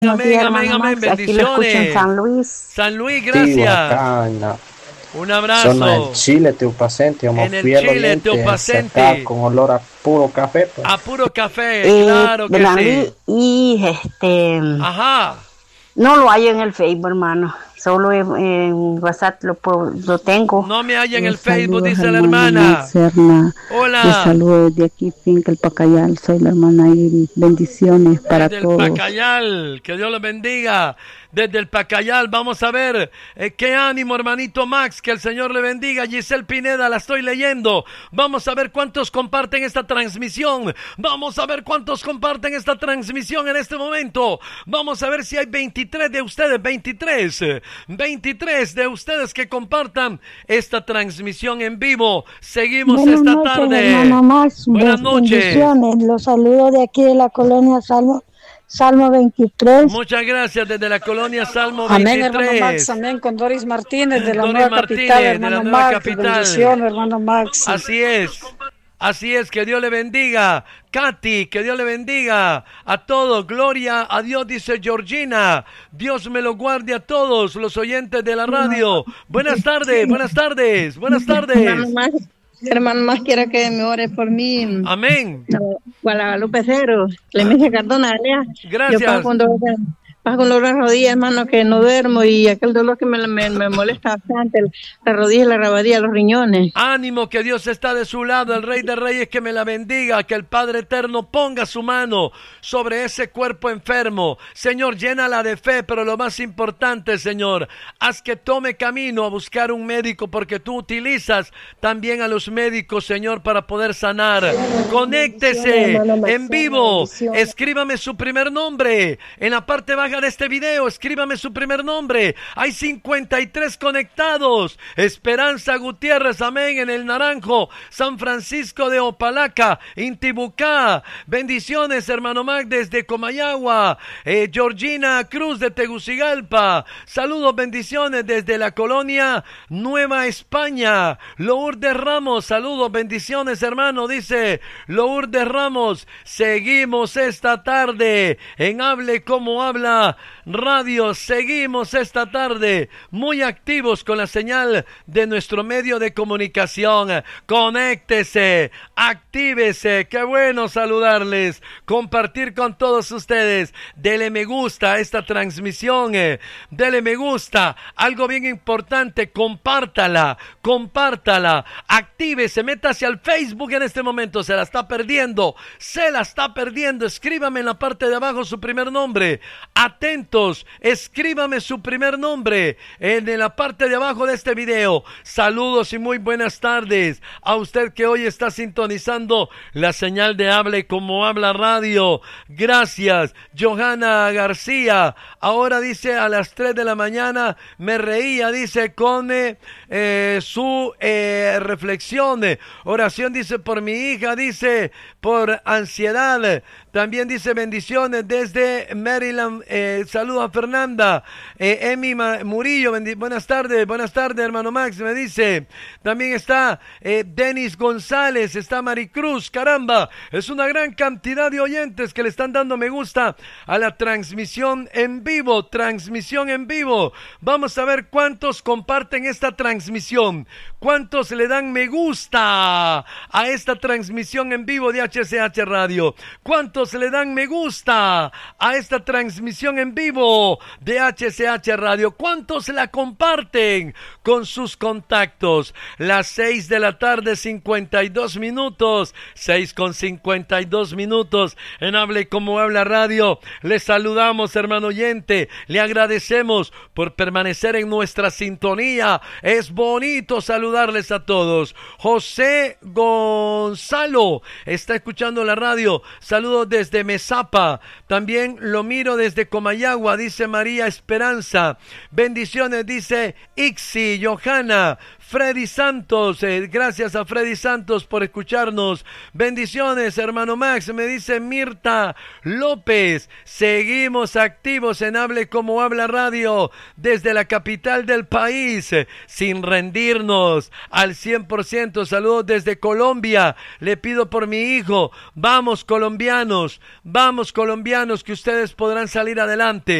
Buenos Amén, días, amén, hermano amén. Max. Aquí lo escucho en Bendiciones. San Luis. San Luis, gracias. Tihuacana, Un zona del abrazo. Chile, Teupacente, como En el fiel Chile, oyente, acá Teopacenti. con olor a puro café, pues. A puro café, claro que Blanley, sí. y Ajá. no lo hay en el Facebook, hermano. Solo en WhatsApp lo tengo. No me halla en el Los Facebook, saludos, dice la hermana hermana. Max Serna. Les Hola. saludo desde aquí, Finca El Pacayal. Soy la hermana Iris. Bendiciones para Desde el todos. Pacayal, que Dios los bendiga. Desde el Pacayal, vamos a ver qué ánimo, hermanito Max, que el Señor le bendiga. Giselle Pineda, la estoy leyendo. Vamos a ver cuántos comparten esta transmisión. Vamos a ver cuántos comparten esta transmisión en este momento. Vamos a ver si hay 23 de ustedes, 23 de ustedes que compartan esta transmisión en vivo. Seguimos Buenas esta noches, tarde. hermana Max. Buenas noches. Bendiciones. Los saludo de aquí de la colonia Salmo 23. Muchas gracias desde la colonia Salmo Amén, 23. hermano Max. Amén, con Doris Martínez de la Doris nueva Martínez, capital, de la hermano nueva Max. capital. Bendiciones, hermano Max. Así es, que Dios le bendiga. Katy, que Dios le bendiga a todos. Gloria a Dios, dice Georgina. Dios me lo guarde a todos los oyentes de la radio. Buenas tardes. Hermano más, quiero que me ore por mí. Amén. Guadalupe Cero, Clemencia Cardona, Alea. Gracias. Yo paso con dolor de rodillas, hermano, que no duermo, y aquel dolor que me molesta bastante, la rodilla, la rabadilla, los riñones. Ánimo, que Dios está de su lado, el Rey de Reyes que me la bendiga, que el Padre Eterno ponga su mano sobre ese cuerpo enfermo. Señor, llénala de fe, pero lo más importante, Señor, haz que tome camino a buscar un médico, porque tú utilizas también a los médicos, Señor, para poder sanar. Conéctese en vivo, escríbame su primer nombre en la parte baja de este video, escríbame su primer nombre. Hay 53 conectados. Esperanza Gutiérrez, amén, en el Naranjo, San Francisco de Opalaca, Intibucá. Bendiciones, hermano Mac, desde Comayagua. Georgina Cruz de Tegucigalpa. Saludos, bendiciones desde la colonia Nueva España. Lourdes Ramos, saludos, bendiciones, hermano, dice Lourdes Ramos. Seguimos esta tarde en Hable Como Habla Radio. Seguimos esta tarde muy activos con la señal de nuestro medio de comunicación. Conéctese, actívese. Qué bueno saludarles, compartir con todos ustedes. Dele me gusta a esta transmisión, dele me gusta. Algo bien importante, compártala, actívese, métase al Facebook en este momento. Se la está perdiendo. Escríbame en la parte de abajo su primer nombre. Atentos, escríbame su primer nombre en la parte de abajo de este video. Saludos y muy buenas tardes a usted que hoy está sintonizando la señal de Hable Como Habla Radio. Gracias, Johanna García. Ahora dice a las 3 de la mañana me reía, dice con su reflexión, oración, dice por mi hija, dice por ansiedad. También dice bendiciones desde Maryland. Saludos a Fernanda. Emi Murillo, buenas tardes, hermano Max, me dice. También está Denis González, está Maricruz. Caramba, es una gran cantidad de oyentes que le están dando me gusta a la transmisión en vivo. Vamos a ver cuántos comparten esta transmisión. ¿Cuántos le dan me gusta a esta transmisión en vivo de HCH Radio? ¿Cuántos le dan me gusta a esta transmisión en vivo de HCH Radio? ¿Cuántos la comparten con sus contactos? Las 6 de la tarde, 52 minutos. 6:52 minutos en Hable Como Habla Radio. Les saludamos, hermano oyente. Le agradecemos por permanecer en nuestra sintonía. Es bonito saludarles a todos. José Gonzalo está escuchando la radio. Saludos desde Mesapa. También lo miro desde Comayagua, dice María Esperanza. Bendiciones, dice Ixi, Johanna, Freddy Santos, gracias a Freddy Santos por escucharnos. Bendiciones, hermano Max, me dice Mirta López. Seguimos activos en Hable Como Habla Radio desde la capital del país, sin rendirnos al 100%. Saludos desde Colombia. Le pido por mi hijo. Vamos colombianos, que ustedes podrán salir adelante.